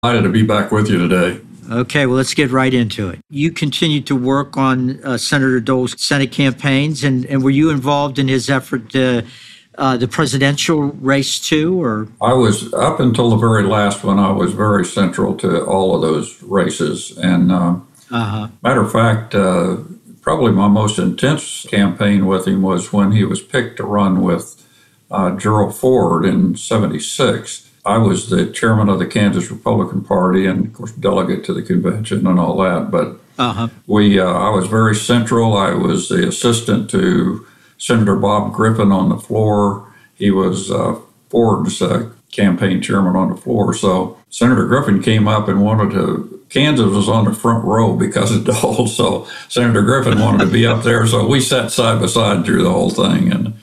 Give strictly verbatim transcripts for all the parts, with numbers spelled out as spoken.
Excited to be back with you today. Okay, well, let's get right into it. You continued to work on uh, Senator Dole's Senate campaigns, and, and were you involved in his effort to uh, the presidential race too? Or I was, up until the very last one, I was very central to all of those races. And uh, uh-huh. matter of fact, uh, probably my most intense campaign with him was when he was picked to run with uh, Gerald Ford in seventy-six. I was the chairman of the Kansas Republican Party and, of course, delegate to the convention and all that. But uh-huh. we, uh, I was very central. I was the assistant to Senator Bob Griffin on the floor. He was uh, Ford's uh, campaign chairman on the floor. So Senator Griffin came up and wanted to, Kansas was on the front row because of Dole. So Senator Griffin wanted to be up there. So we sat side by side through the whole thing. And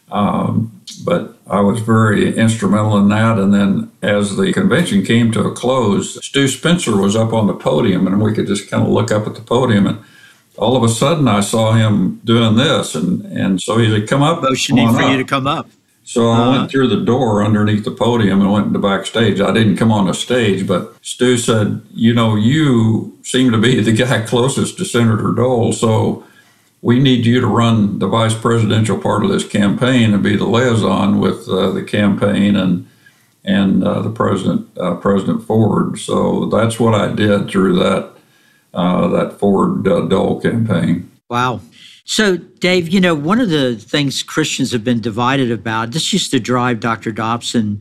um, but I was very instrumental in that. And then as the convention came to a close, Stu Spencer was up on the podium, and we could just kind of look up at the podium. And all of a sudden, I saw him doing this. And, and so he said, come up. Motioning for up. you to come up. So I uh, went through the door underneath the podium and went into backstage. I didn't come on the stage, but Stu said, you know, you seem to be the guy closest to Senator Dole, so we need you to run the vice presidential part of this campaign and be the liaison with uh, the campaign and and uh, the president, uh, President Ford. So that's what I did through that uh, that Ford uh, Dole campaign. Wow. So, Dave, you know, one of the things Christians have been divided about, this used to drive Doctor Dobson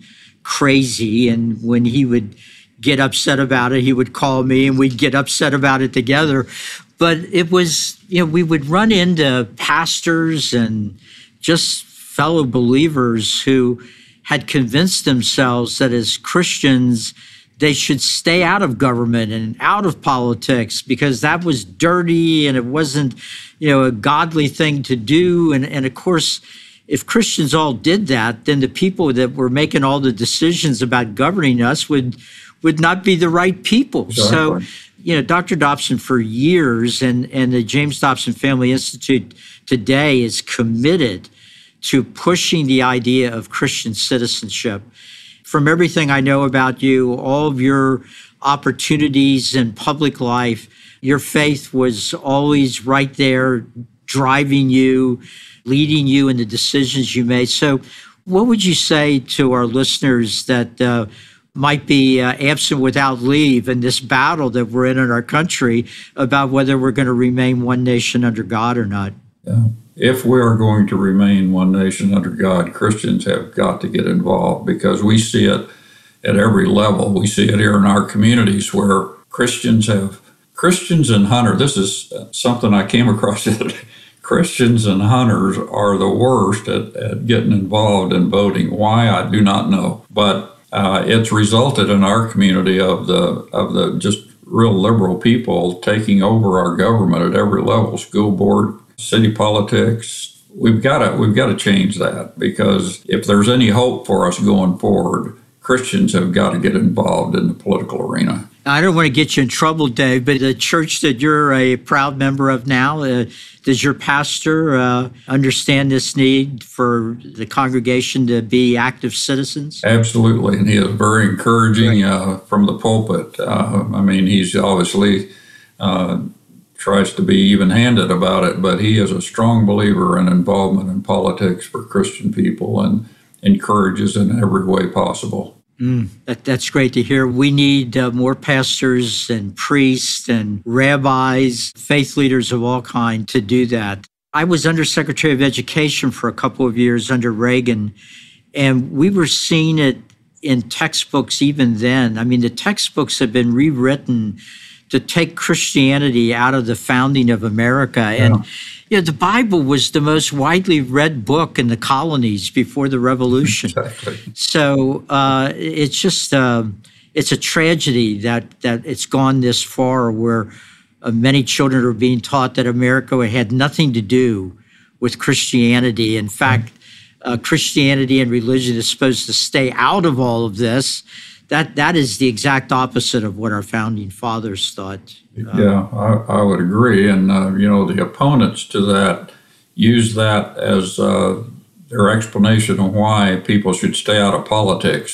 crazy. And when he would get upset about it, he would call me and we'd get upset about it together. But it was, you know, we would run into pastors and just fellow believers who had convinced themselves that as Christians, they should stay out of government and out of politics because that was dirty and it wasn't, you know, a godly thing to do. And, and of course, if Christians all did that, then the people that were making all the decisions about governing us would would not be the right people. Exactly. So, you know, Doctor Dobson for years and, and the James Dobson Family Institute today is committed to pushing the idea of Christian citizenship. From everything I know about you, all of your opportunities in public life, your faith was always right there, driving you, leading you in the decisions you made. So what would you say to our listeners that uh, might be uh, absent without leave in this battle that we're in in our country about whether we're going to remain one nation under God or not? Yeah. If we are going to remain one nation under God, Christians have got to get involved because we see it at every level. We see it here in our communities where Christians have, Christians and hunters, this is something I came across today. Christians and hunters are the worst at, at getting involved in voting. Why, I do not know. But uh, it's resulted in our community of the of the just real liberal people taking over our government at every level, school board, city politics. We've got to we've got to change that because if there's any hope for us going forward, Christians have got to get involved in the political arena. I don't want to get you in trouble, Dave, but the church that you're a proud member of now, uh, does your pastor uh, understand this need for the congregation to be active citizens? Absolutely, and he is very encouraging uh, from the pulpit. Uh, I mean, he's obviously uh, tries to be even-handed about it, but he is a strong believer in involvement in politics for Christian people and encourages in every way possible. Mm, that, that's great to hear. We need uh, more pastors and priests and rabbis, faith leaders of all kinds to do that. I was Undersecretary of Education for a couple of years under Reagan, and we were seeing it in textbooks even then. I mean, the textbooks have been rewritten to take Christianity out of the founding of America. Yeah. And you know, the Bible was the most widely read book in the colonies before the Revolution. Exactly. So uh, it's just uh, it's a tragedy that that it's gone this far, where uh, many children are being taught that America had nothing to do with Christianity. In fact, uh, Christianity and religion is supposed to stay out of all of this. That that is the exact opposite of what our founding fathers thought. Um, yeah, I, I would agree. And, uh, you know, the opponents to that use that as uh, their explanation of why people should stay out of politics.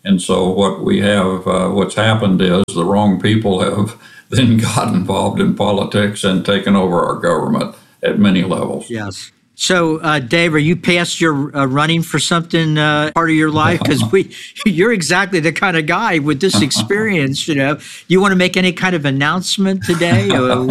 And so what we have, uh, what's happened is the wrong people have then got involved in politics and taken over our government at many levels. Yes. So, uh, Dave, are you past your uh, running for something uh, part of your life? Because we, you're exactly the kind of guy with this experience. You know, you want to make any kind of announcement today?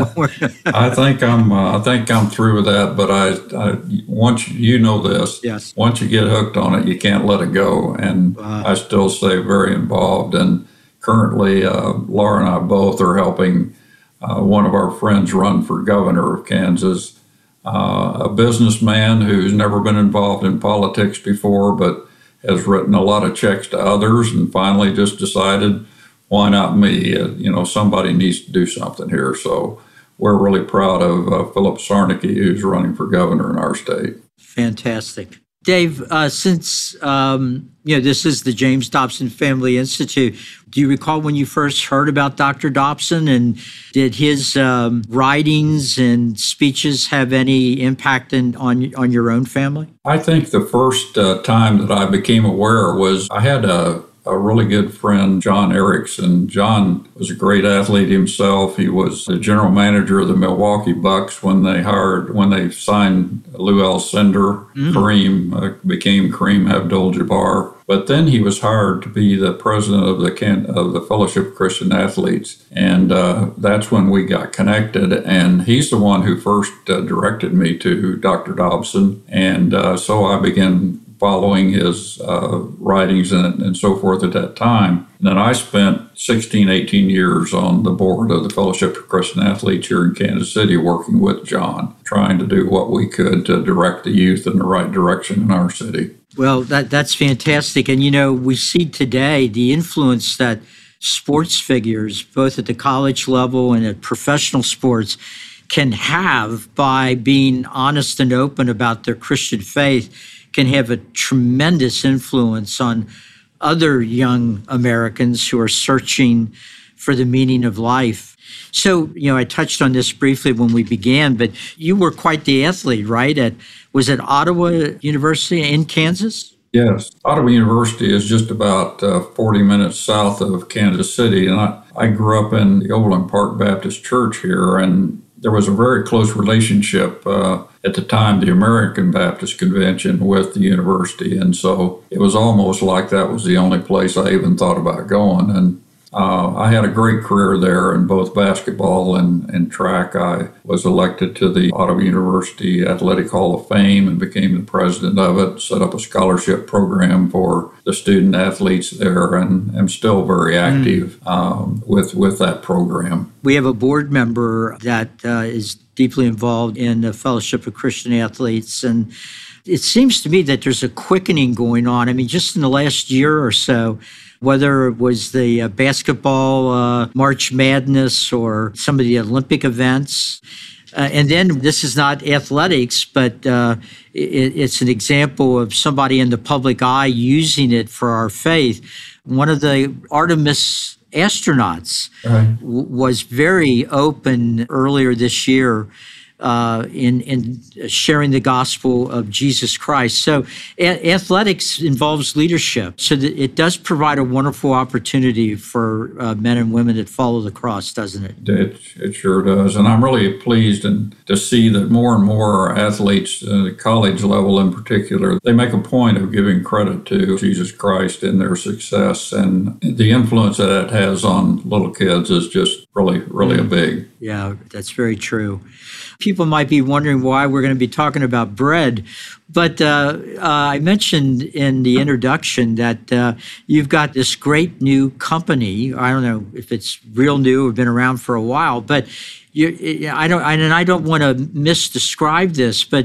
I think I'm. Uh, I think I'm through with that. But I, I, once you know this, yes. Once you get hooked on it, you can't let it go. And uh, I still stay very involved. And currently, uh, Laura and I both are helping uh, one of our friends run for governor of Kansas. Uh, a businessman who's never been involved in politics before, but has written a lot of checks to others and finally just decided, why not me? Uh, you know, somebody needs to do something here. So we're really proud of uh, Philip Sarnecki, who's running for governor in our state. Fantastic. Dave, uh, since um, you know this is the James Dobson Family Institute, do you recall when you first heard about Doctor Dobson, and did his um, writings and speeches have any impact in, on on your own family? I think the first uh, time that I became aware was I had a a really good friend, John Erickson. John was a great athlete himself. He was the general manager of the Milwaukee Bucks when they hired, when they signed Lou Alcindor. Mm. Kareem uh, became Kareem Abdul-Jabbar. But then he was hired to be the president of the Can- of the Fellowship of Christian Athletes. And uh, that's when we got connected. And he's the one who first uh, directed me to Doctor Dobson. And uh, so I began following his uh, writings and, and so forth at that time. And then I spent sixteen, eighteen years on the board of the Fellowship of Christian Athletes here in Kansas City, working with John, trying to do what we could to direct the youth in the right direction in our city. Well, that that's fantastic. And, you know, we see today the influence that sports figures, both at the college level and at professional sports, can have by being honest and open about their Christian faith, can have a tremendous influence on other young Americans who are searching for the meaning of life. So, you know, I touched on this briefly when we began, but you were quite the athlete, right? At was it Ottawa University in Kansas? Yes. Ottawa University is just about uh, forty minutes south of Kansas City. And I, I grew up in the Overland Park Baptist Church here, and there was a very close relationship uh, at the time, the American Baptist Convention with the university. And so it was almost like that was the only place I even thought about going. And uh, I had a great career there in both basketball and, and track. I was elected to the Ottawa University Athletic Hall of Fame and became the president of it, set up a scholarship program for the student athletes there, and am still very active mm. um, with, with that program. We have a board member that uh, is deeply involved in the Fellowship of Christian Athletes, and it seems to me that there's a quickening going on. I mean, just in the last year or so, whether it was the uh, basketball uh, March Madness or some of the Olympic events. Uh, and then this is not athletics, but uh, it, it's an example of somebody in the public eye using it for our faith. One of the Artemis astronauts right. w- was very open earlier this year uh, in, in sharing the gospel of Jesus Christ. So a- athletics involves leadership. So that it does provide a wonderful opportunity for uh, men and women that follow the cross, doesn't it? It, it sure does. And I'm really pleased and to see that more and more athletes, uh, the college level in particular, they make a point of giving credit to Jesus Christ in their success. And the influence that that has on little kids is just really, really a big. Yeah, that's very true. People might be wondering why we're going to be talking about bread, but uh, uh, I mentioned in the introduction that uh, you've got this great new company. I don't know if it's real new or been around for a while, but you, I don't. And I don't want to misdescribe this, but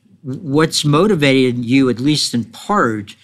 what's motivated you, at least in part,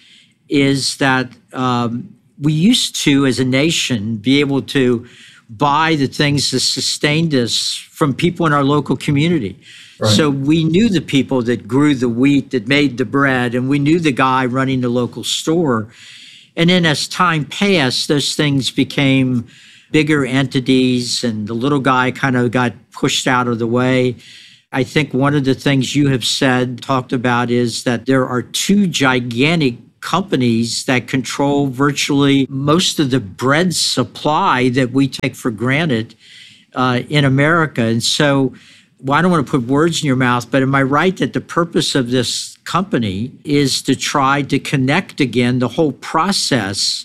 is that um, we used to, as a nation, be able to buy the things that sustained us from people in our local community. Right. So we knew the people that grew the wheat, that made the bread, and we knew the guy running the local store. And then as time passed, those things became bigger entities, and the little guy kind of got pushed out of the way. I think one of the things you have said, talked about, is that there are two gigantic companies that control virtually most of the bread supply that we take for granted uh, in America. And so, well, I don't want to put words in your mouth, but am I right that the purpose of this company is to try to connect again the whole process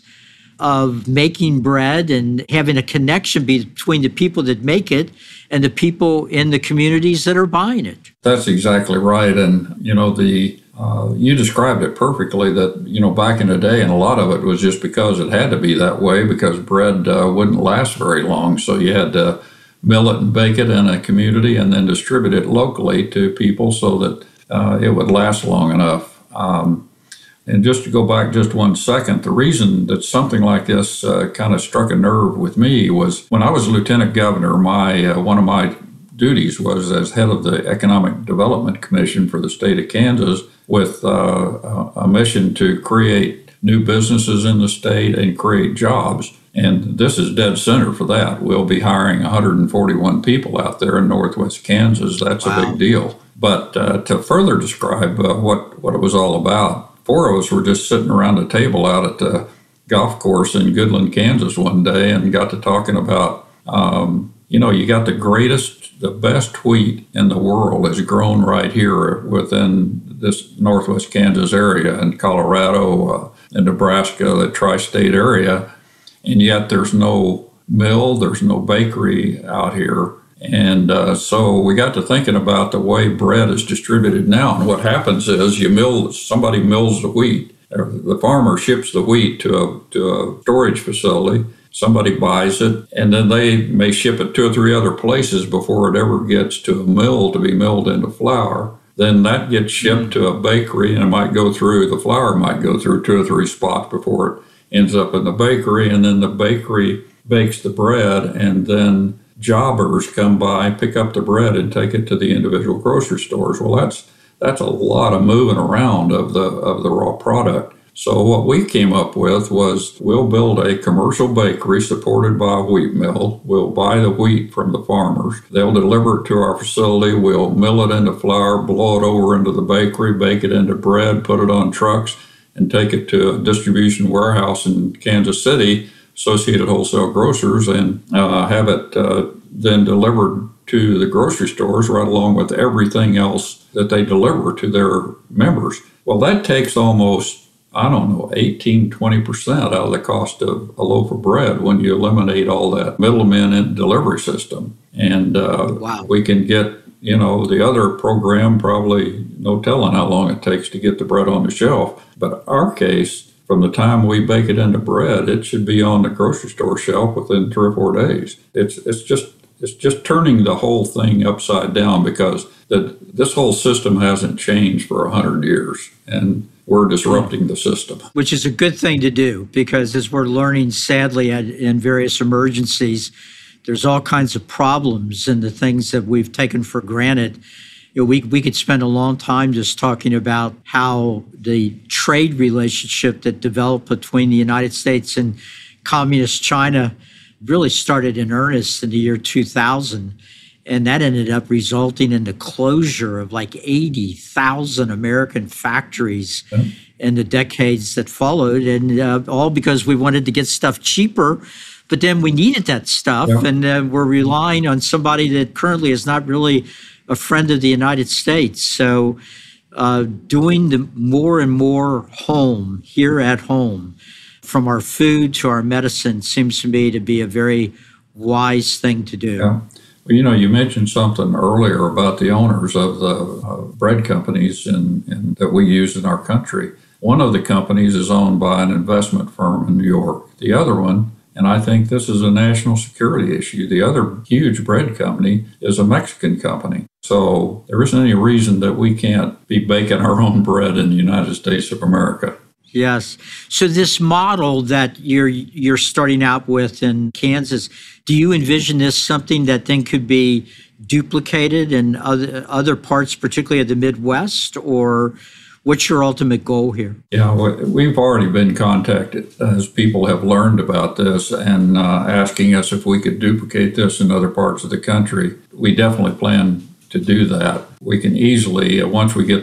of making bread and having a connection between the people that make it and the people in the communities that are buying it? That's exactly right. And, you know, the uh, you described it perfectly that, you know, back in the day, and a lot of it was just because it had to be that way because bread uh, wouldn't last very long. So you had to mill it and bake it in a community and then distribute it locally to people so that uh, it would last long enough. Um, and just to go back just one second, the reason that something like this uh, kind of struck a nerve with me was when I was lieutenant governor, my uh, one of my duties was as head of the Economic Development Commission for the state of Kansas with uh, a mission to create new businesses in the state and create jobs. And this is dead center for that. We'll be hiring one hundred forty-one people out there in Northwest Kansas. That's wow. a big deal. But uh, to further describe uh, what, what it was all about, four of us were just sitting around a table out at the golf course in Goodland, Kansas one day and got to talking about, um, you know, you got the greatest, the best wheat in the world is grown right here within this Northwest Kansas area in Colorado uh, and Nebraska, the tri-state area. And yet there's no mill, there's no bakery out here. And uh, so we got to thinking about the way bread is distributed now. And what happens is you mill, somebody mills the wheat. The farmer ships the wheat to a, to a storage facility. Somebody buys it, and then they may ship it two or three other places before it ever gets to a mill to be milled into flour. Then that gets shipped to a bakery, and it might go through, the flour might go through two or three spots before it ends up in the bakery, and then the bakery bakes the bread, and then jobbers come by, pick up the bread, and take it to the individual grocery stores. Well, that's that's a lot of moving around of the of the raw product. So what we came up with was we'll build a commercial bakery supported by a wheat mill. We'll buy the wheat from the farmers. They'll deliver it to our facility. We'll mill it into flour, blow it over into the bakery, bake it into bread, put it on trucks, and take it to a distribution warehouse in Kansas City, Associated Wholesale Grocers, and uh, have it uh, then delivered to the grocery stores right along with everything else that they deliver to their members. Well, that takes almost, I don't know, eighteen, twenty percent out of the cost of a loaf of bread when you eliminate all that middlemen in delivery system. And uh, wow. we can get, you know, the other program, probably no telling how long it takes to get the bread on the shelf. But our case, from the time we bake it into bread, it should be on the grocery store shelf within three or four days. It's it's just it's just turning the whole thing upside down because the, this whole system hasn't changed for one hundred years, and we're disrupting the system. Which is a good thing to do because as we're learning, sadly, in various emergencies, there's all kinds of problems and the things that we've taken for granted. You know, we, we could spend a long time just talking about how the trade relationship that developed between the United States and communist China really started in earnest in the year two thousand. And that ended up resulting in the closure of like eighty thousand American factories yeah. in the decades that followed. And uh, all because we wanted to get stuff cheaper, but then we needed that stuff. Yeah. And uh, we're relying on somebody that currently is not really a friend of the United States. So uh, doing the more and more home, here at home, from our food to our medicine seems to me to be a very wise thing to do. Yeah. Well, you know, you mentioned something earlier about the owners of the uh, bread companies in, in, that we use in our country. One of the companies is owned by an investment firm in New York. The other one, and I think this is a national security issue, the other huge bread company is a Mexican company. So there isn't any reason that we can't be baking our own bread in the United States of America. Yes. So this model that you're you're starting out with in Kansas, do you envision this something that then could be duplicated in other other parts, particularly of the Midwest, or what's your ultimate goal here? Yeah, we've already been contacted as people have learned about this and uh, asking us if we could duplicate this in other parts of the country. We definitely plan to do that. We can easily, uh, once we get the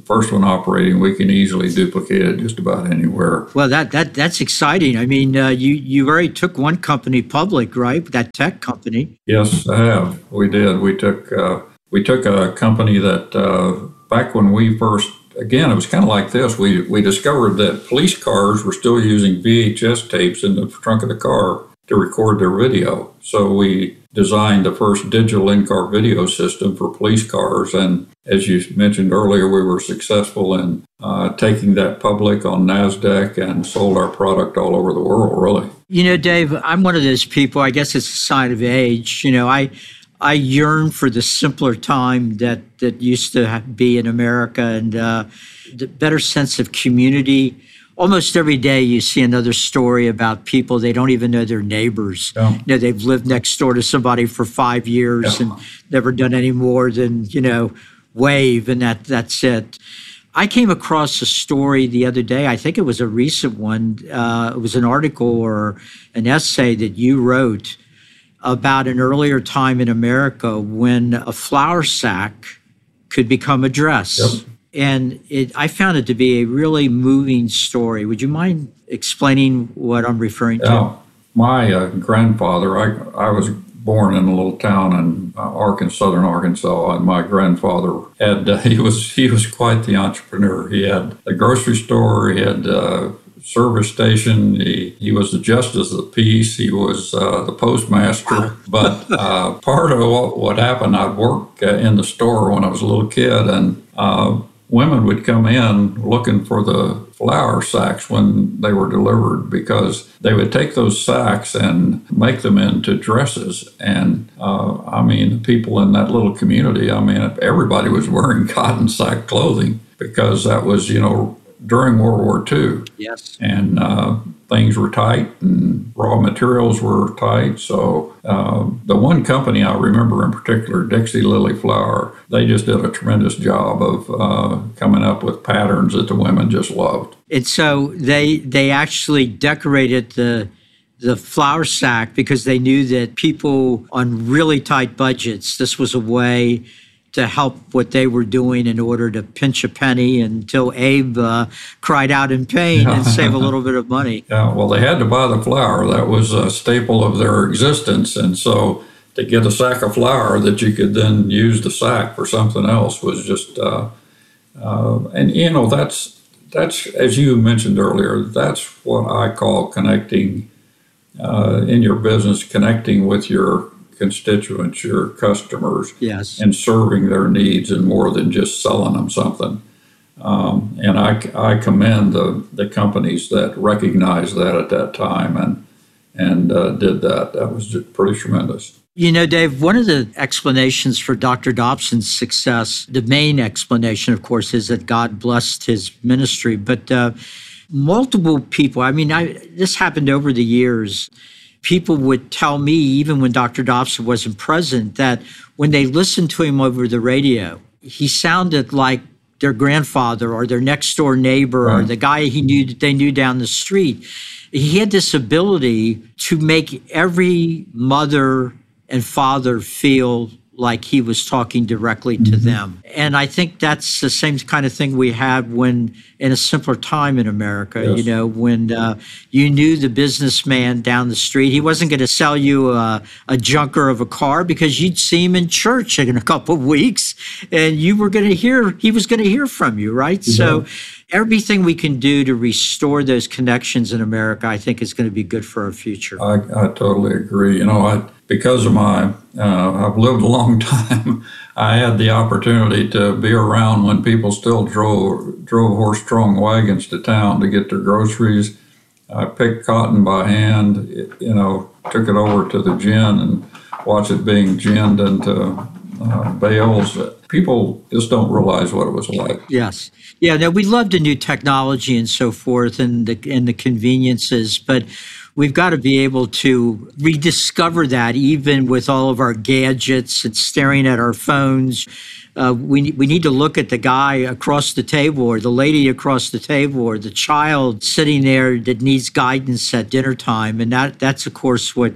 first one operating. We can easily duplicate it just about anywhere. Well, that that that's exciting. I mean, uh, you you already took one company public, right? That tech company. Yes, I have. We did. We took uh, we took a company that uh, back when we first. Again, it was kind of like this. We we discovered that police cars were still using V H S tapes in the trunk of the car to record their video. So we designed the first digital in-car video system for police cars. And as you mentioned earlier, we were successful in uh, taking that public on NASDAQ and sold our product all over the world, really. You know, Dave, I'm one of those people, I guess it's a sign of age. You know, I I yearn for the simpler time that, that used to be in America and uh, the better sense of community. Almost every day you see another story about people, they don't even know their neighbors. Yeah. You know, they've lived next door to somebody for five years yeah. and never done any more than, you know, wave and that that's it. I came across a story the other day, I think it was a recent one. Uh, it was an article or an essay that you wrote about an earlier time in America when a flour sack could become a dress. Yep. And it, I found it to be a really moving story. Would you mind explaining what I'm referring to? Yeah. My uh, grandfather, I, I was born in a little town in uh, Arkansas, southern Arkansas, and my grandfather had, uh, he was he was quite the entrepreneur. He had a grocery store, he had a service station, he, he was the justice of the peace, he was uh, the postmaster. But uh, part of what, what happened, I'd work uh, in the store when I was a little kid, and uh, women would come in looking for the flour sacks when they were delivered because they would take those sacks and make them into dresses. And uh, I mean, the people in that little community, I mean, everybody was wearing cotton sack clothing because that was, you know, during World War Two. Yes. And uh, things were tight and raw materials were tight. So uh, the one company I remember in particular, Dixie Lily Flour, they just did a tremendous job of uh, coming up with patterns that the women just loved. And so they they actually decorated the the flour sack because they knew that people on really tight budgets, this was a way to help what they were doing in order to pinch a penny until Abe uh, cried out in pain and save a little bit of money. Yeah, well, they had to buy the flour. That was a staple of their existence. And so to get a sack of flour that you could then use the sack for something else was just, uh, uh, and you know, that's, that's, as you mentioned earlier, that's what I call connecting uh, in your business, connecting with your constituents, your customers, yes, and serving their needs and more than just selling them something. Um, and I, I commend the, the companies that recognized that at that time and and uh, did that. That was just pretty tremendous. You know, Dave, one of the explanations for Doctor Dobson's success, the main explanation, of course, is that God blessed his ministry. But uh, multiple people, I mean, I, this happened over the years. People would tell me, even when Doctor Dobson wasn't present, that when they listened to him over the radio, he sounded like their grandfather or their next door neighbor right. or the guy he knew that they knew down the street. He had this ability to make every mother and father feel like he was talking directly to mm-hmm. them. And I think that's the same kind of thing we had when, in a simpler time in America, yes. you know, when uh, you knew the businessman down the street. He wasn't going to sell you a, a junker of a car because you'd see him in church in a couple of weeks and you were going to hear, he was going to hear from you, right? Mm-hmm. So everything we can do to restore those connections in America, I think is going to be good for our future. I, I totally agree. You know, I, because of my, uh, I've lived a long time, I had the opportunity to be around when people still drove, drove horse-drawn wagons to town to get their groceries. I picked cotton by hand, you know, took it over to the gin and watched it being ginned into uh, bales. People just don't realize what it was like. Yes. Yeah, no, we love the new technology and so forth and the and the conveniences, but we've got to be able to rediscover that even with all of our gadgets and staring at our phones. Uh, we, we need to look at the guy across the table or the lady across the table or the child sitting there that needs guidance at dinner time. And that that's, of course, what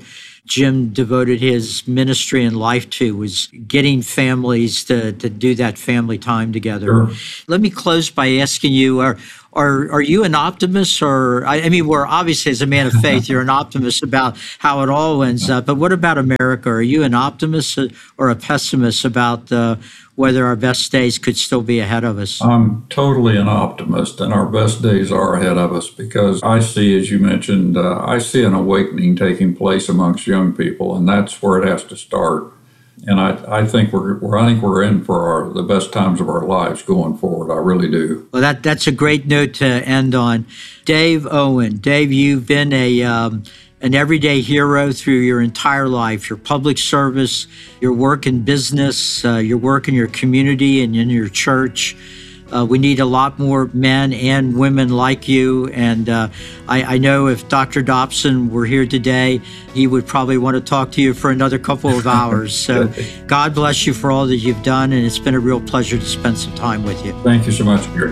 Jim devoted his ministry and life to, was getting families to, to do that family time together. Sure. Let me close by asking you, are, are, are you an optimist? Or, I, I mean, we're obviously, as a man of faith, you're an optimist about how it all ends up. But what about America? Are you an optimist or a pessimist about uh, whether our best days could still be ahead of us? I'm totally an optimist, and our best days are ahead of us, because I see, as you mentioned, uh, I see an awakening taking place amongst young people, and that's where it has to start. And I, I think we're, we're I think we're in for our, the best times of our lives going forward. I really do. Well, that that's a great note to end on. Dave Owen, Dave, you've been a um, an everyday hero through your entire life, your public service, your work in business, uh, your work in your community and in your church. Uh, we need a lot more men and women like you. And uh, I, I know if Doctor Dobson were here today, he would probably want to talk to you for another couple of hours. So God bless you for all that you've done. And it's been a real pleasure to spend some time with you. Thank you so much, Gary.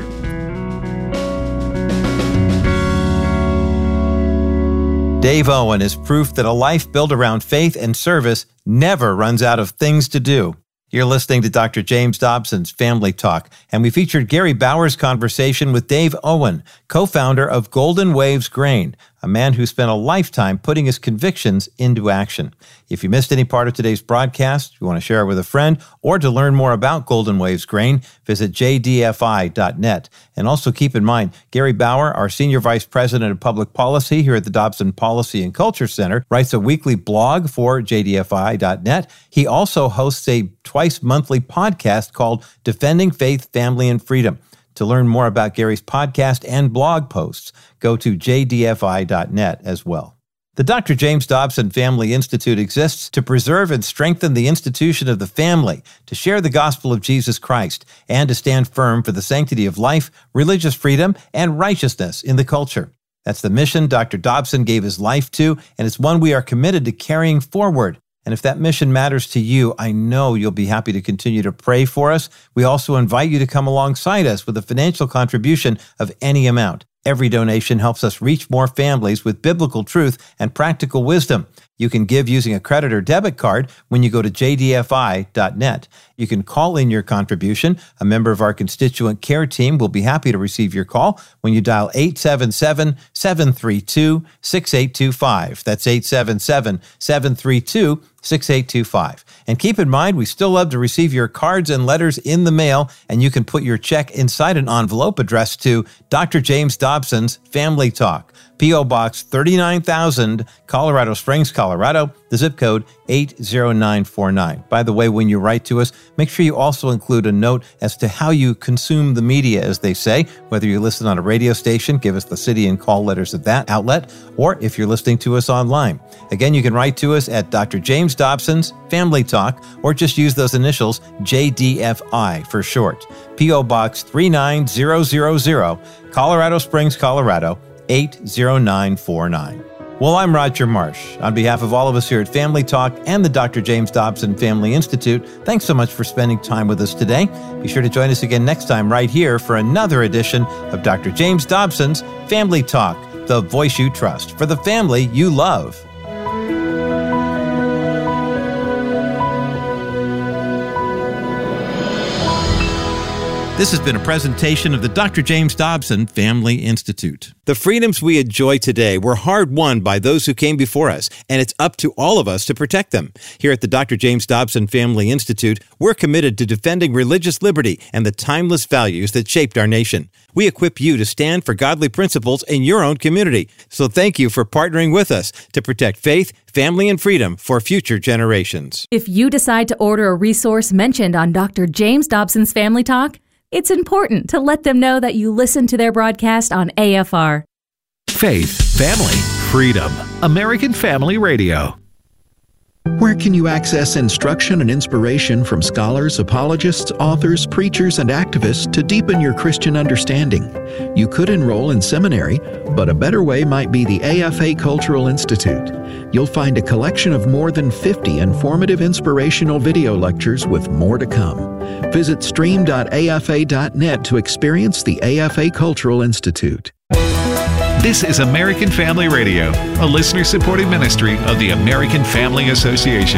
Dave Owen is proof that a life built around faith and service never runs out of things to do. You're listening to Doctor James Dobson's Family Talk, and we featured Gary Bauer's conversation with Dave Owen, co-founder of Golden Waves Grain, a man who spent a lifetime putting his convictions into action. If you missed any part of today's broadcast, you want to share it with a friend, or to learn more about Golden Waves Grain, visit j d f i dot net. And also keep in mind, Gary Bauer, our Senior Vice President of Public Policy here at the Dobson Policy and Culture Center, writes a weekly blog for j d f i dot net. He also hosts a twice-monthly podcast called Defending Faith, Family, and Freedom. To learn more about Gary's podcast and blog posts, go to j d f i dot net as well. The Doctor James Dobson Family Institute exists to preserve and strengthen the institution of the family, to share the gospel of Jesus Christ, and to stand firm for the sanctity of life, religious freedom, and righteousness in the culture. That's the mission Doctor Dobson gave his life to, and it's one we are committed to carrying forward. And if that mission matters to you, I know you'll be happy to continue to pray for us. We also invite you to come alongside us with a financial contribution of any amount. Every donation helps us reach more families with biblical truth and practical wisdom. You can give using a credit or debit card when you go to j d f i dot net. You can call in your contribution. A member of our constituent care team will be happy to receive your call when you dial eight seven seven, seven three two, six eight two five. That's eight seven seven, seven three two, six eight two five. And keep in mind, we still love to receive your cards and letters in the mail, and you can put your check inside an envelope addressed to Doctor James Dobson's Family Talk, P O. Box thirty-nine thousand, Colorado Springs, Colorado, the zip code eight zero nine four nine. By the way, when you write to us, make sure you also include a note as to how you consume the media, as they say. Whether you listen on a radio station, give us the city and call letters at that outlet, or if you're listening to us online. Again, you can write to us at Doctor James Dobson's Family Talk, or just use those initials J D F I for short. P O. Box three nine zero zero zero, Colorado Springs, Colorado, eight zero nine four nine. Well, I'm Roger Marsh. On behalf of all of us here at Family Talk and the Doctor James Dobson Family Institute, thanks so much for spending time with us today. Be sure to join us again next time right here for another edition of Doctor James Dobson's Family Talk, the voice you trust for the family you love. This has been a presentation of the Doctor James Dobson Family Institute. The freedoms we enjoy today were hard-won by those who came before us, and it's up to all of us to protect them. Here at the Doctor James Dobson Family Institute, we're committed to defending religious liberty and the timeless values that shaped our nation. We equip you to stand for godly principles in your own community. So thank you for partnering with us to protect faith, family, and freedom for future generations. If you decide to order a resource mentioned on Doctor James Dobson's Family Talk, it's important to let them know that you listen to their broadcast on A F R. Faith, family, freedom. American Family Radio. Where can you access instruction and inspiration from scholars, apologists, authors, preachers, and activists to deepen your Christian understanding? You could enroll in seminary, but a better way might be the A F A Cultural Institute. You'll find a collection of more than fifty informative inspirational video lectures with more to come. Visit stream dot a f a dot net to experience the A F A Cultural Institute. This is American Family Radio, a listener-supported ministry of the American Family Association.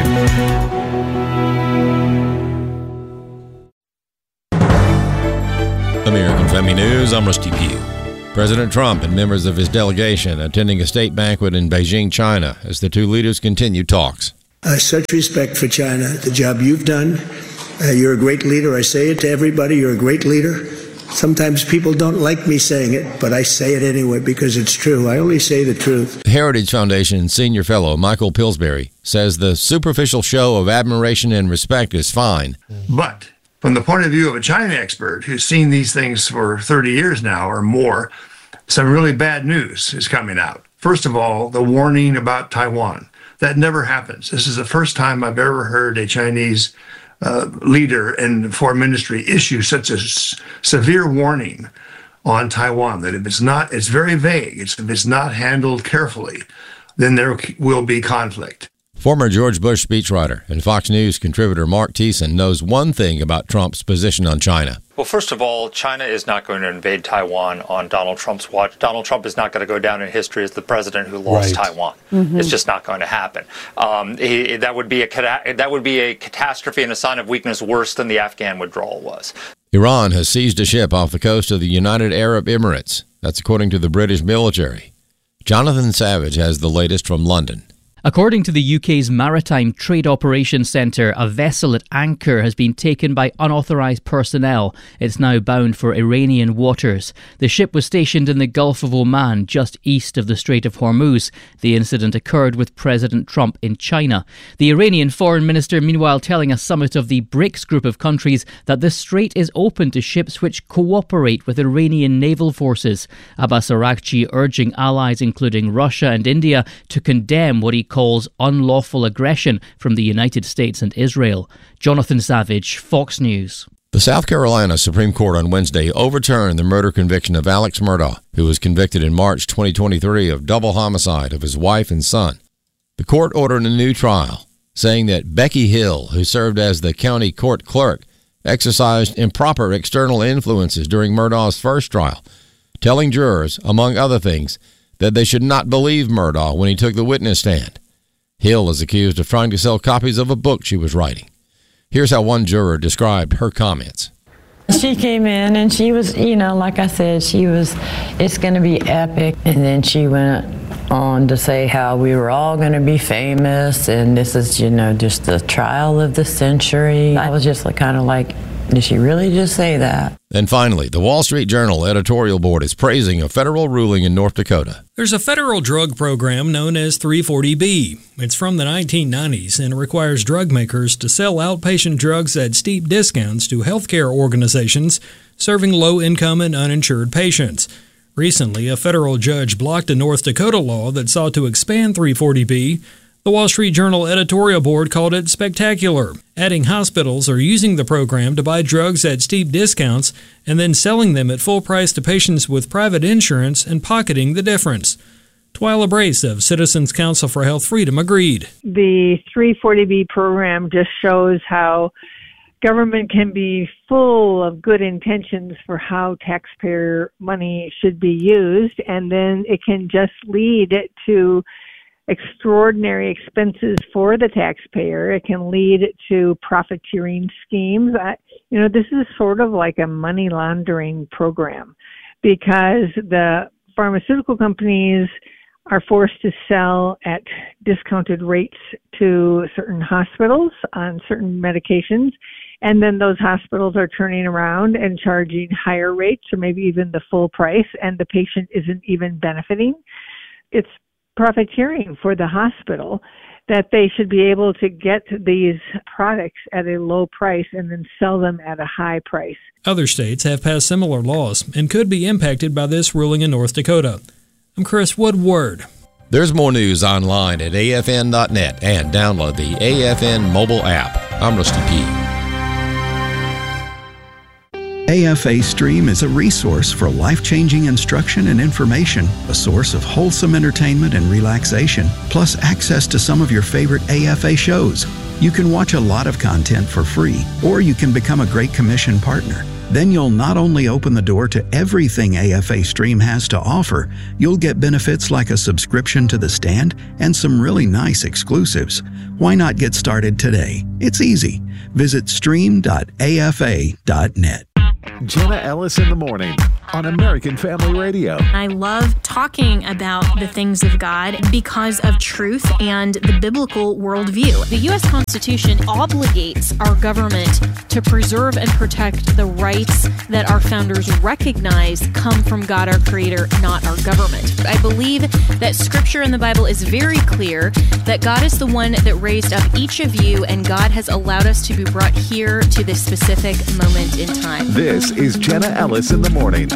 American Family News, I'm Rusty Pugh. President Trump and members of his delegation attending a state banquet in Beijing, China, as the two leaders continue talks. Uh, such respect for China, the job you've done. Uh, you're a great leader. I say it to everybody. You're a great leader. Sometimes people don't like me saying it, but I say it anyway because it's true. I only say the truth. Heritage Foundation senior fellow Michael Pillsbury says the superficial show of admiration and respect is fine. But from the point of view of a China expert who's seen these things for thirty years now or more, some really bad news is coming out. First of all, the warning about Taiwan. That never happens. This is the first time I've ever heard a Chinese uh, leader in foreign ministry issue such a s- severe warning on Taiwan, that if it's not, it's very vague. It's, if it's not handled carefully, then there will be conflict. Former George Bush speechwriter and Fox News contributor Mark Thiessen knows one thing about Trump's position on China. Well, first of all, China is not going to invade Taiwan on Donald Trump's watch. Donald Trump is not going to go down in history as the president who lost right. Taiwan. Mm-hmm. It's just not going to happen. Um, he, that would be a that would be a catastrophe and a sign of weakness worse than the Afghan withdrawal was. Iran has seized a ship off the coast of the United Arab Emirates. That's according to the British military. Jonathan Savage has the latest from London. According to the U K's Maritime Trade Operations Centre, a vessel at anchor has been taken by unauthorised personnel. It's now bound for Iranian waters. The ship was stationed in the Gulf of Oman, just east of the Strait of Hormuz. The incident occurred with President Trump in China. The Iranian foreign minister, meanwhile, telling a summit of the BRICS group of countries that the strait is open to ships which cooperate with Iranian naval forces. Abbas Araghchi urging allies, including Russia and India, to condemn what he calls unlawful aggression from the United States and Israel. Jonathan Savage, Fox News. The South Carolina Supreme Court on Wednesday overturned the murder conviction of Alex Murdaugh, who was convicted in March twenty twenty-three of double homicide of his wife and son. The court ordered a new trial, saying that Becky Hill, who served as the county court clerk, exercised improper external influences during Murdaugh's first trial, telling jurors, among other things, that they should not believe Murdaugh when he took the witness stand. Hill is accused of trying to sell copies of a book she was writing. Here's how one juror described her comments. She came in and she was, you know, like I said, she was, it's going to be epic. And then she went on to say how we were all going to be famous and this is, you know, just the trial of the century. I was just like, kind of like, did she really just say that? And finally, the Wall Street Journal editorial board is praising a federal ruling in North Dakota. There's a federal drug program known as three forty B. It's from the nineteen nineties and it requires drug makers to sell outpatient drugs at steep discounts to healthcare organizations serving low-income and uninsured patients. Recently, a federal judge blocked a North Dakota law that sought to expand three forty B. The Wall Street Journal editorial board called it spectacular, adding hospitals are using the program to buy drugs at steep discounts and then selling them at full price to patients with private insurance and pocketing the difference. Twyla Brace of Citizens Council for Health Freedom agreed. The three forty B program just shows how government can be full of good intentions for how taxpayer money should be used, and then it can just lead to extraordinary expenses for the taxpayer. It can lead to profiteering schemes. I, you know, this is sort of like a money laundering program because the pharmaceutical companies are forced to sell at discounted rates to certain hospitals on certain medications. And then those hospitals are turning around and charging higher rates or maybe even the full price, and the patient isn't even benefiting. It's profiteering for the hospital that they should be able to get these products at a low price and then sell them at a high price. Other states have passed similar laws and could be impacted by this ruling in North Dakota. I'm Chris Woodward. There's more news online at A F N dot net and download the A F N mobile app. I'm Rusty P. A F A Stream is a resource for life-changing instruction and information, a source of wholesome entertainment and relaxation, plus access to some of your favorite A F A shows. You can watch a lot of content for free, or you can become a Great Commission partner. Then you'll not only open the door to everything A F A Stream has to offer, you'll get benefits like a subscription to The Stand and some really nice exclusives. Why not get started today? It's easy. Visit stream dot a f a dot net. Jenna Ellis in the morning on American Family Radio. I love talking about the things of God because of truth and the biblical worldview. The U S Constitution obligates our government to preserve and protect the rights that our founders recognize come from God, our Creator, not our government. I believe that Scripture in the Bible is very clear that God is the one that raised up each of you, and God has allowed us to be brought here to this specific moment in time. This is Jenna Ellis in the morning.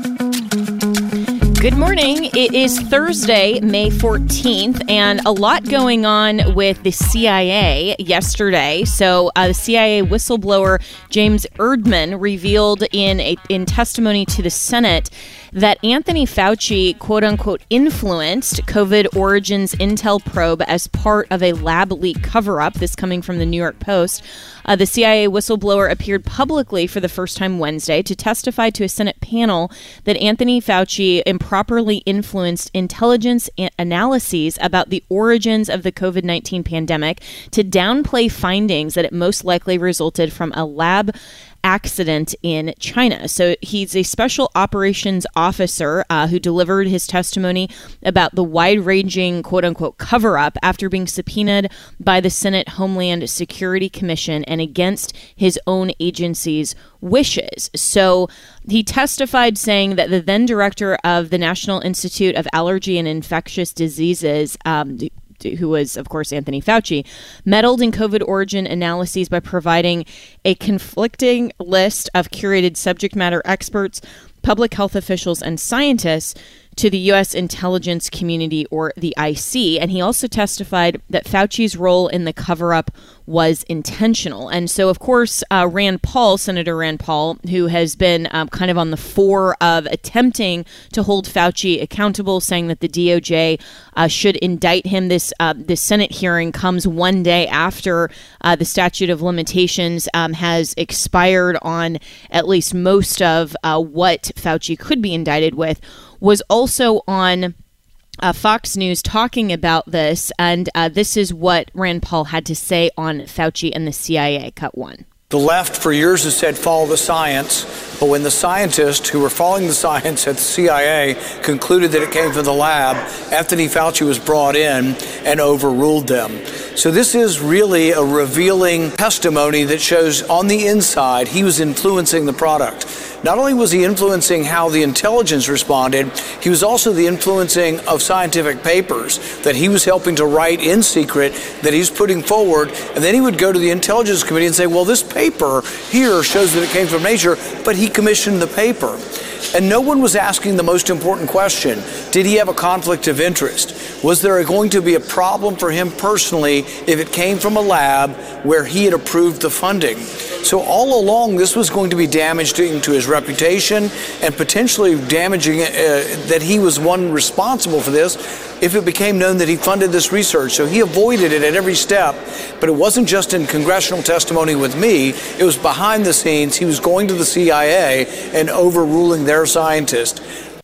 Good morning. It is Thursday, May fourteenth, and a lot going on with the C I A yesterday. So uh, the C I A whistleblower James Erdman revealed in a in testimony to the Senate that Anthony Fauci, quote-unquote, influenced COVID origins intel probe as part of a lab leak cover-up. This coming from the New York Post. Uh, the C I A whistleblower appeared publicly for the first time Wednesday to testify to a Senate panel that Anthony Fauci improperly influenced intelligence analyses about the origins of the COVID nineteen pandemic to downplay findings that it most likely resulted from a lab accident in China. So he's a special operations officer uh, who delivered his testimony about the wide-ranging, quote-unquote, cover-up after being subpoenaed by the Senate Homeland Security Commission and against his own agency's wishes. So he testified saying that the then director of the National Institute of Allergy and Infectious Diseases, um, who was, of course, Anthony Fauci, meddled in COVID origin analyses by providing a conflicting list of curated subject matter experts, public health officials, and scientists to the U S intelligence community, or the I C. And he also testified that Fauci's role in the cover-up was intentional. And so, of course, uh, Rand Paul, Senator Rand Paul, who has been um, kind of on the fore of attempting to hold Fauci accountable, saying that the D O J uh, should indict him. This uh, this Senate hearing comes one day after uh, the statute of limitations um, has expired on at least most of uh, what Fauci could be indicted with, was also on uh, Fox News talking about this, and uh, this is what Rand Paul had to say on Fauci and the C I A. Cut one. The left for years has said follow the science, but when the scientists who were following the science at the C I A concluded that it came from the lab, Anthony Fauci was brought in and overruled them. So this is really a revealing testimony that shows on the inside he was influencing the product. Not only was he influencing how the intelligence responded, he was also the influencing of scientific papers that he was helping to write in secret that he's putting forward. And then he would go to the Intelligence Committee and say, well, this paper here shows that it came from nature, but he commissioned the paper. And no one was asking the most important question. Did he have a conflict of interest? Was there going to be a problem for him personally if it came from a lab where he had approved the funding? So all along, this was going to be damaging to his reputation and potentially damaging uh, that he was one responsible for this if it became known that he funded this research. So he avoided it at every step. But it wasn't just in congressional testimony with me. It was behind the scenes. He was going to the C I A and overruling their scientist.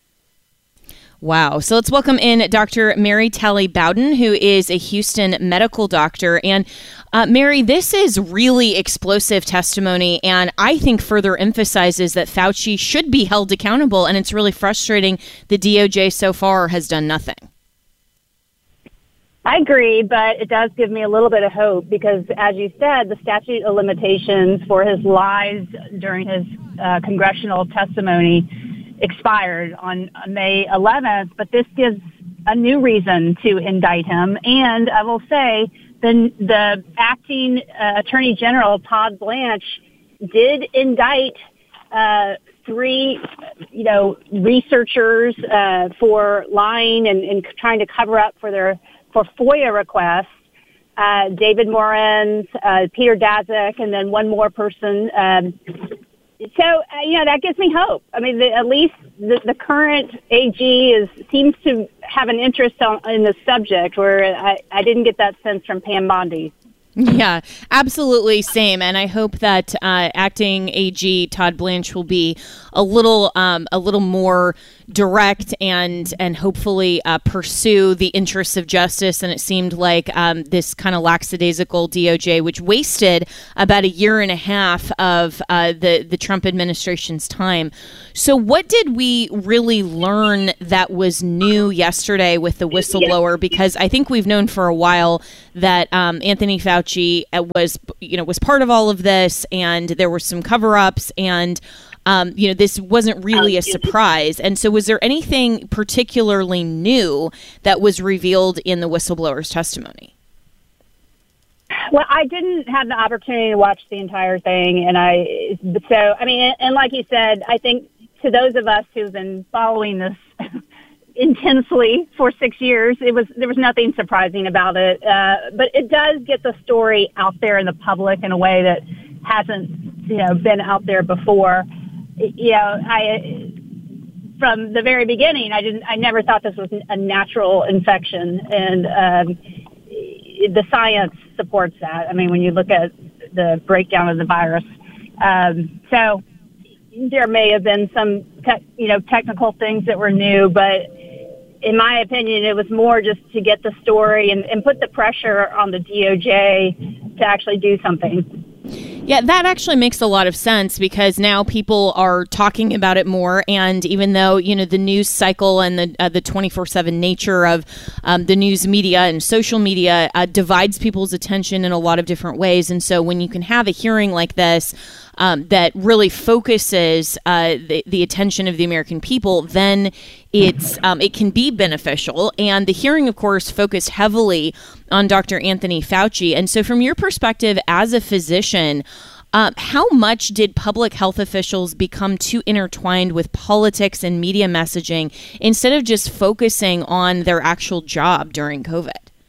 Wow. So let's welcome in Doctor Mary Talley Bowden, who is a Houston medical doctor. And uh, Mary, this is really explosive testimony, and I think further emphasizes that Fauci should be held accountable. And it's really frustrating the D O J so far has done nothing. I agree, but it does give me a little bit of hope because, as you said, the statute of limitations for his lies during his uh, congressional testimony expired on May eleventh, but this gives a new reason to indict him. And I will say the, the acting uh, Attorney General, Todd Blanche, did indict uh, three, you know, researchers uh, for lying and, and trying to cover up for their for FOIA requests. Uh, David Morens, uh, Peter Daszak, and then one more person. Um, So, uh, you know, that gives me hope. I mean, the, at least the, the current A G is seems to have an interest on, in the subject, where I, I didn't get that sense from Pam Bondi. Yeah, absolutely. Same. And I hope that uh, acting A G Todd Blanche will be a little um, a little more direct and and hopefully uh, pursue the interests of justice. And it seemed like um, this kind of lackadaisical D O J, which wasted about a year and a half of uh, the, the Trump administration's time. So what did we really learn that was new yesterday with the whistleblower? Because I think we've known for a while that um, Anthony Fauci was, you know, was part of all of this, and there were some cover-ups, and um, you know, this wasn't really a surprise. And so, was there anything particularly new that was revealed in the whistleblower's testimony? Well, I didn't have the opportunity to watch the entire thing, and I so I mean, and like you said, I think to those of us who've been following this intensely for six years, it was there was nothing surprising about it. Uh, but it does get the story out there in the public in a way that hasn't, you know, been out there before. You know, I from the very beginning, I didn't, I never thought this was a natural infection, and um, the science supports that. I mean, when you look at the breakdown of the virus, um, so there may have been some, te- you know, technical things that were new, but in my opinion, it was more just to get the story and, and put the pressure on the D O J to actually do something. Yeah, that actually makes a lot of sense, because now people are talking about it more. And even though, you know, the news cycle and the uh, the twenty-four seven nature of um, the news media and social media uh, divides people's attention in a lot of different ways. And so when you can have a hearing like this um, that really focuses uh, the, the attention of the American people, then it's um, it can be beneficial. And the hearing, of course, focused heavily on Doctor Anthony Fauci. And so from your perspective as a physician, uh, how much did public health officials become too intertwined with politics and media messaging instead of just focusing on their actual job during COVID?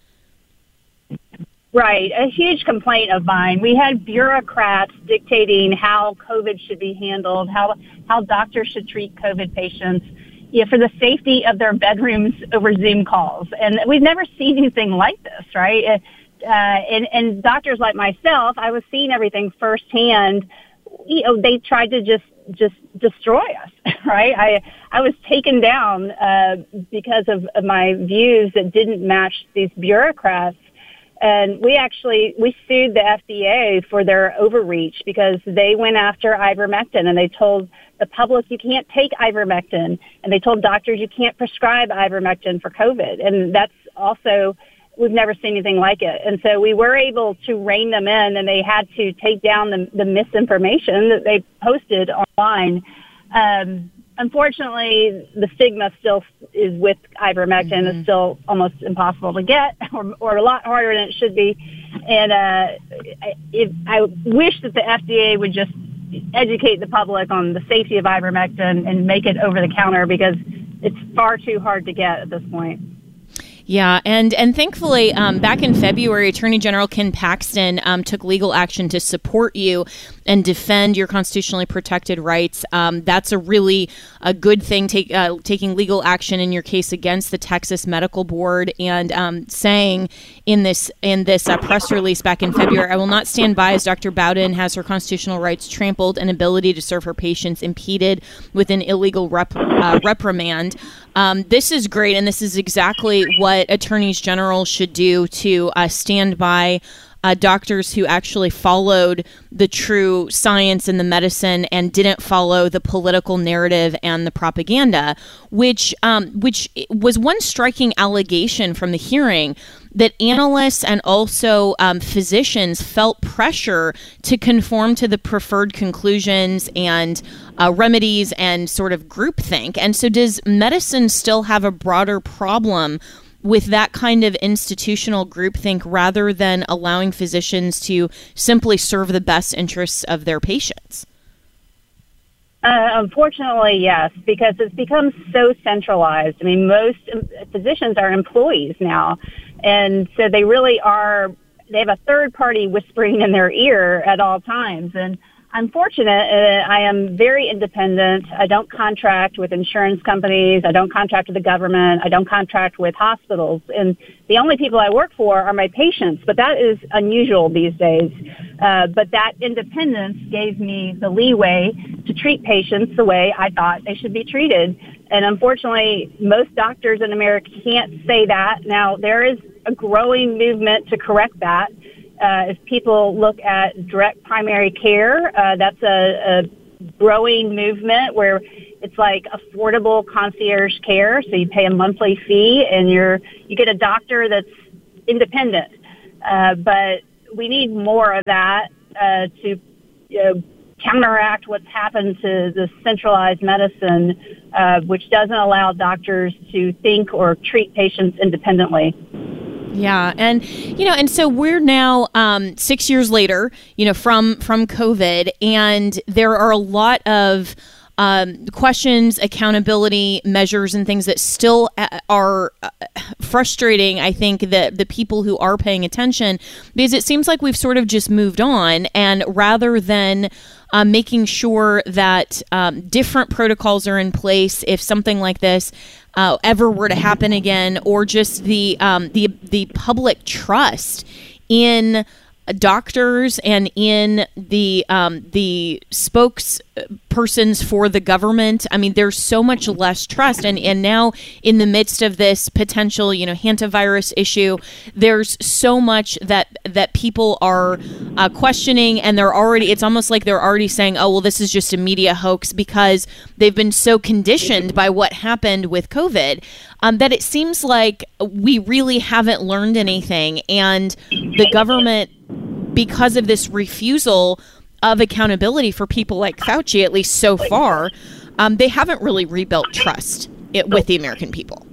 Right. A huge complaint of mine. We had bureaucrats dictating how COVID should be handled, how, how doctors should treat COVID patients, yeah, for the safety of their bedrooms over Zoom calls. And we've never seen anything like this, right? Uh, and, and doctors like myself, I was seeing everything firsthand. You know, they tried to just just destroy us, right? I I was taken down uh, because of, of my views that didn't match these bureaucrats. And we actually, we sued the F D A for their overreach, because they went after ivermectin, and they told the public you can't take ivermectin, and they told doctors you can't prescribe ivermectin for COVID. And that's also, we've never seen anything like it. And so we were able to rein them in, and they had to take down the, the misinformation that they posted online. Um, Unfortunately, the stigma still is with ivermectin. Mm-hmm. It's still almost impossible to get, or, or a lot harder than it should be. And uh, it, I wish that the F D A would just educate the public on the safety of ivermectin and make it over the counter, because it's far too hard to get at this point. Yeah, and and thankfully, um, back in February, Attorney General Ken Paxton um, took legal action to support you and defend your constitutionally protected rights. Um, that's a really a good thing, take, uh, taking legal action in your case against the Texas Medical Board, and um, saying in this in this uh, press release back in February, "I will not stand by as Doctor Bowden has her constitutional rights trampled and ability to serve her patients impeded with an illegal rep, uh, reprimand." Um, this is great, and this is exactly what attorneys general should do, to uh, stand by uh, doctors who actually followed the true science and the medicine and didn't follow the political narrative and the propaganda, which um, which was one striking allegation from the hearing, that analysts and also um, physicians felt pressure to conform to the preferred conclusions and uh, remedies and sort of groupthink. And so does medicine still have a broader problem with that kind of institutional groupthink, rather than allowing physicians to simply serve the best interests of their patients? Uh, unfortunately, yes, because it's become so centralized. I mean, most physicians are employees now, and so they really are, they have a third party whispering in their ear at all times. And I'm fortunate. Uh, I am very independent. I don't contract with insurance companies. I don't contract with the government. I don't contract with hospitals. And the only people I work for are my patients, but that is unusual these days. Uh, but that independence gave me the leeway to treat patients the way I thought they should be treated. And unfortunately, most doctors in America can't say that. Now, there is a growing movement to correct that. Uh, if people look at direct primary care, uh, that's a, a growing movement where it's like affordable concierge care. So you pay a monthly fee and you're you get a doctor that's independent. Uh, but we need more of that uh, to you know, counteract what's happened to the centralized medicine, uh, which doesn't allow doctors to think or treat patients independently. Yeah. And, you know, and so we're now um, six years later, you know, from from COVID, and there are a lot of um, questions, accountability measures and things that still are frustrating, I think, the, the people who are paying attention, because it seems like we've sort of just moved on. And rather than uh, making sure that um, different protocols are in place if something like this Uh, ever were to happen again, or just the um, the the public trust in doctors and in the um, the spokespersons for the government. I mean, there's so much less trust, and and now in the midst of this potential, you know, hantavirus issue, there's so much that that people are uh, questioning, and they're already. It's almost like they're already saying, "Oh, well, this is just a media hoax," because they've been so conditioned by what happened with COVID um, that it seems like we really haven't learned anything, and the government, because of this refusal of accountability for people like Fauci, at least so far, um, they haven't really rebuilt trust it, with the American people.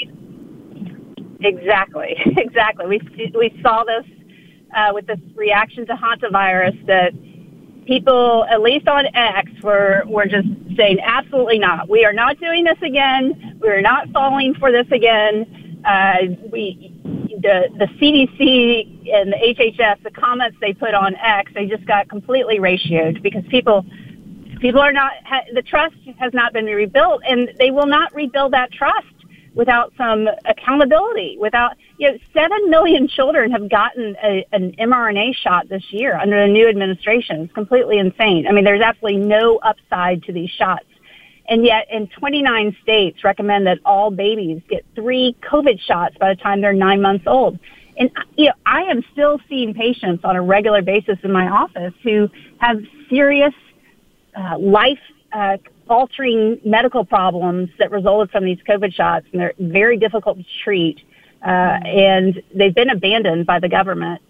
Exactly, exactly. We we saw this uh, with this reaction to hantavirus, that people, at least on X, were were just saying, absolutely not. We are not doing this again. We are not falling for this again. Uh, we. The, the C D C and the H H S, the comments they put on X, they just got completely ratioed because people people are not, ha, the trust has not been rebuilt, and they will not rebuild that trust without some accountability, without, you know, seven million children have gotten a, an mRNA shot this year under the new administration. It's completely insane. I mean, there's absolutely no upside to these shots. And yet in twenty-nine states recommend that all babies get three COVID shots by the time they're nine months old. And, you know, I am still seeing patients on a regular basis in my office who have serious uh, life uh, altering medical problems that resulted from these COVID shots. And they're very difficult to treat. Uh, and they've been abandoned by the government.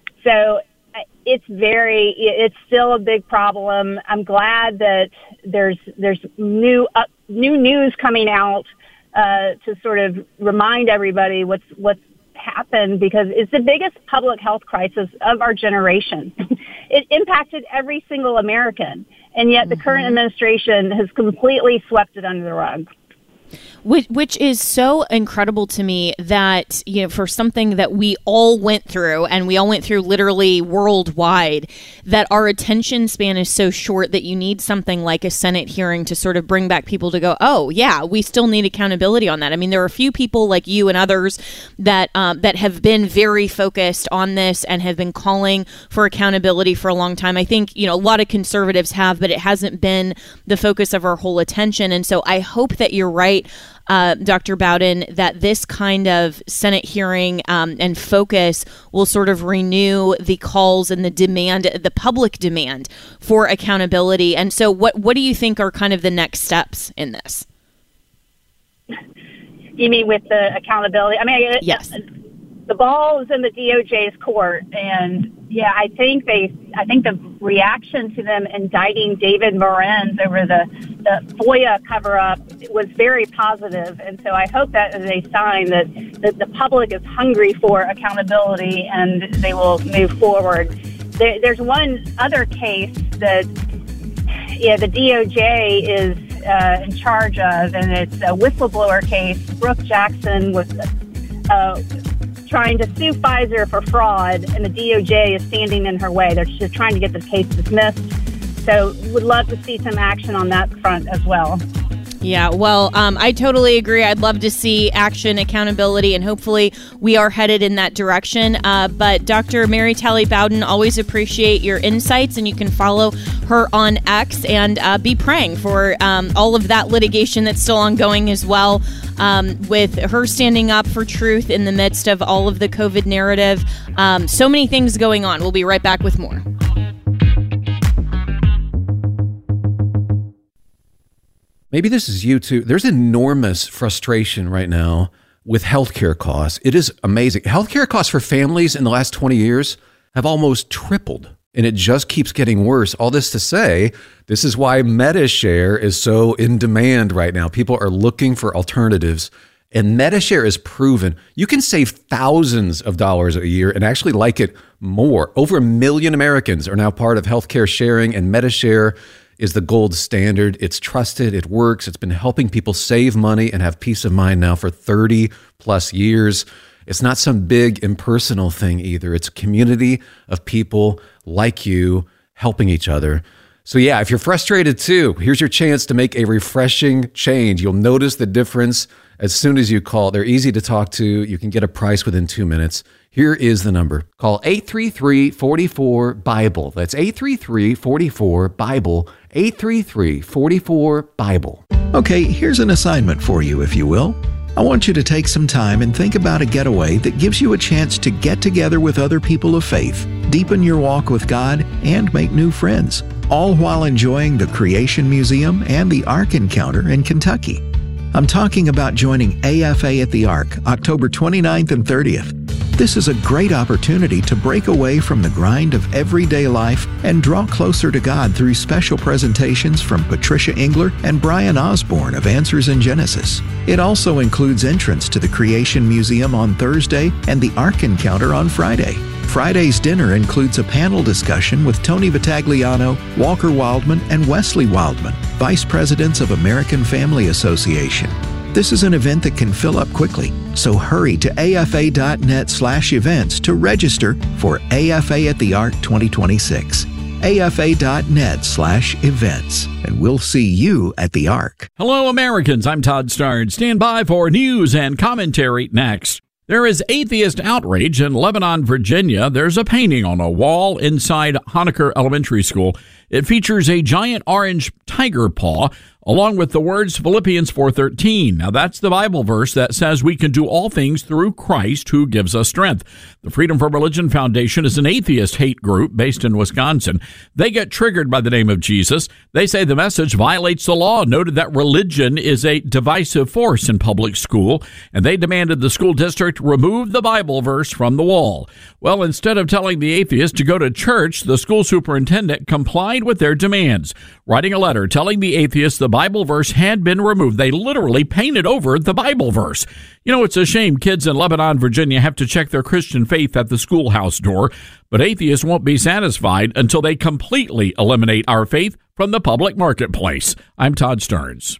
So it's very, it's still a big problem. I'm glad that there's there's new uh, new news coming out uh, to sort of remind everybody what's what's happened, because it's the biggest public health crisis of our generation. It impacted every single American, and yet the mm-hmm. current administration has completely swept it under the rug. Which, which is so incredible to me that, you know, for something that we all went through, and we all went through literally worldwide, that our attention span is so short that you need something like a Senate hearing to sort of bring back people to go, oh, yeah, we still need accountability on that. I mean, there are a few people like you and others that um, that have been very focused on this and have been calling for accountability for a long time. I think, you know, a lot of conservatives have, but it hasn't been the focus of our whole attention. And so I hope that you're right, Uh, Doctor Bowden, that this kind of Senate hearing um, and focus will sort of renew the calls and the demand, the public demand for accountability. And so what, what do you think are kind of the next steps in this? You mean with the accountability? I mean, yes. The ball is in the D O J's court, and yeah, I think they, I think the reaction to them indicting David Morenz over the, the FOIA cover-up was very positive, and so I hope that is a sign that, that the public is hungry for accountability and they will move forward. There, there's one other case that, yeah, the D O J is uh, in charge of, and it's a whistleblower case. Brooke Jackson was Uh, trying to sue Pfizer for fraud, and the D O J is standing in her way. They're just trying to get the case dismissed. So would love to see some action on that front as well. Yeah, well, um, I totally agree. I'd love to see action, accountability, and hopefully we are headed in that direction. Uh, but Doctor Mary Talley Bowden, always appreciate your insights, and you can follow her on X and uh, be praying for um, all of that litigation that's still ongoing as well, um, with her standing up for truth in the midst of all of the COVID narrative. Um, so many things going on. We'll be right back with more. Maybe this is you too. There's enormous frustration right now with healthcare costs. It is amazing. Healthcare costs for families in the last twenty years have almost tripled, and it just keeps getting worse. All this to say, this is why Medi-Share is so in demand right now. People are looking for alternatives, and Medi-Share is proven. You can save thousands of dollars a year and actually like it more. Over a million Americans are now part of healthcare sharing, and Medi-Share is the gold standard. It's trusted, it works, it's been helping people save money and have peace of mind now for thirty plus years. It's not some big impersonal thing either. It's a community of people like you helping each other. So yeah, if you're frustrated too, here's your chance to make a refreshing change. You'll notice the difference as soon as you call. They're easy to talk to. You can get a price within two minutes. Here is the number. Call eight three three, four four, BIBLE. That's eight three three, four four, BIBLE. eight three three, four four, BIBLE. Okay, here's an assignment for you, if you will. I want you to take some time and think about a getaway that gives you a chance to get together with other people of faith, deepen your walk with God, and make new friends, all while enjoying the Creation Museum and the Ark Encounter in Kentucky. I'm talking about joining A F A at the Ark, October twenty-ninth and thirtieth. This is a great opportunity to break away from the grind of everyday life and draw closer to God through special presentations from Patricia Engler and Brian Osborne of Answers in Genesis. It also includes entrance to the Creation Museum on Thursday and the Ark Encounter on Friday. Friday's dinner includes a panel discussion with Tony Vitagliano, Walker Wildman, and Wesley Wildman, Vice Presidents of American Family Association. This is an event that can fill up quickly, so hurry to afa.net slash events to register for A F A at the Ark twenty twenty-six. afa.net slash events, and we'll see you at the Ark. Hello, Americans. I'm Todd Starnes. Stand by for news and commentary next. There is atheist outrage in Lebanon, Virginia. There's a painting on a wall inside Honaker Elementary School. It features a giant orange tiger paw, along with the words Philippians four thirteen. Now, that's the Bible verse that says we can do all things through Christ who gives us strength. The Freedom from Religion Foundation is an atheist hate group based in Wisconsin. They get triggered by the name of Jesus. They say the message violates the law, noted that religion is a divisive force in public school, and they demanded the school district remove the Bible verse from the wall. Well, instead of telling the atheist to go to church, the school superintendent complied with their demands, writing a letter telling the atheist the Bible verse had been removed. They literally painted over the Bible verse. You know, it's a shame kids in Lebanon, Virginia have to check their Christian faith at the schoolhouse door, but atheists won't be satisfied until they completely eliminate our faith from the public marketplace. I'm Todd Starnes.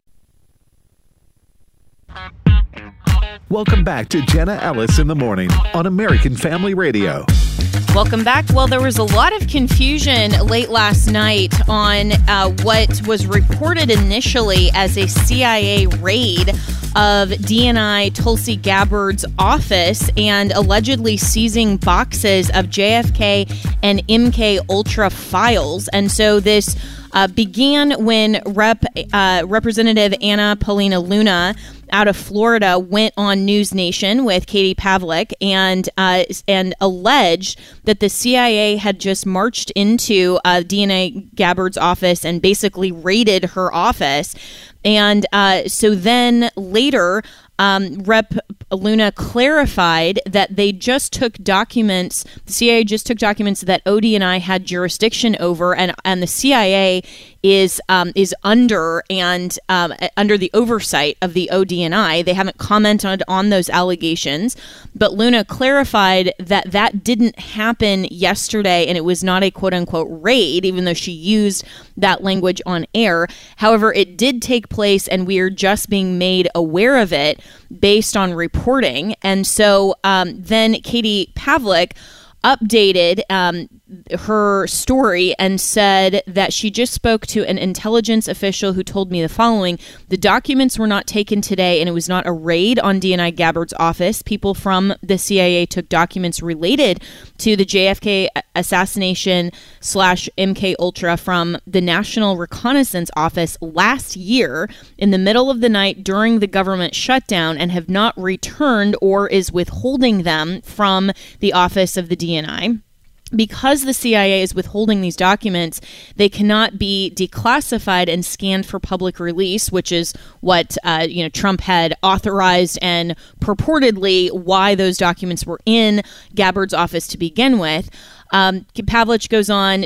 Welcome back to Jenna Ellis in the Morning on American Family Radio. Welcome back. Well, there was a lot of confusion late last night on uh, what was reported initially as a C I A raid of D N I Tulsi Gabbard's office and allegedly seizing boxes of J F K and M K Ultra files. And so this uh, began when Rep uh, Representative Anna Paulina Luna out of Florida went on News Nation with Katie Pavlik and uh, and alleged that the C I A had just marched into uh, D N A Gabbard's office and basically raided her office. And uh, so then later, um, Rep Luna clarified that they just took documents, the C I A just took documents that O D N I had jurisdiction over, and, and the C I A is um, is under and um, under the oversight of the O D N I. They haven't commented on those allegations, but Luna clarified that that didn't happen yesterday, and it was not a quote-unquote raid, even though she used that language on air. However, it did take place, and we are just being made aware of it based on reporting. And so um, then Katie Pavlik updated um, her story and said that she just spoke to an intelligence official who told me the following: the documents were not taken today, and it was not a raid on D N I Gabbard's office. People from the C I A took documents related to the J F K assassination slash M K Ultra from the National Reconnaissance Office last year in the middle of the night during the government shutdown, and have not returned or is withholding them from the office of the D N I. Because the C I A is withholding these documents, they cannot be declassified and scanned for public release, which is what uh, you know Trump had authorized and purportedly why those documents were in Gabbard's office to begin with. Um, Pavlich goes on